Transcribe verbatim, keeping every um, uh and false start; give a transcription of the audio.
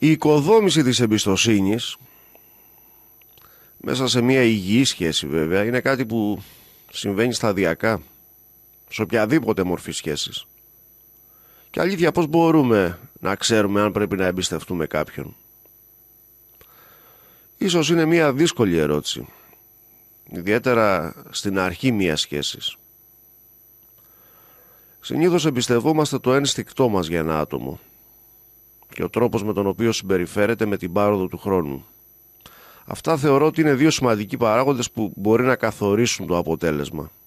Η οικοδόμηση της εμπιστοσύνης μέσα σε μια υγιή σχέση βέβαια είναι κάτι που συμβαίνει σταδιακά σε οποιαδήποτε μορφή σχέσης. Και αλήθεια, πώς μπορούμε να ξέρουμε αν πρέπει να εμπιστευτούμε κάποιον? Ίσως είναι μια δύσκολη ερώτηση, ιδιαίτερα στην αρχή μιας σχέσης. Συνήθως εμπιστευόμαστε το ένστικτό μας για ένα άτομο και ο τρόπος με τον οποίο συμπεριφέρεται με την πάροδο του χρόνου. Αυτά θεωρώ ότι είναι δύο σημαντικοί παράγοντες που μπορεί να καθορίσουν το αποτέλεσμα.